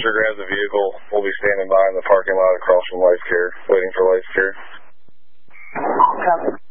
officer grabs a vehicle, we'll be standing by in the parking lot across from Life Care, waiting for Life Care. Copy.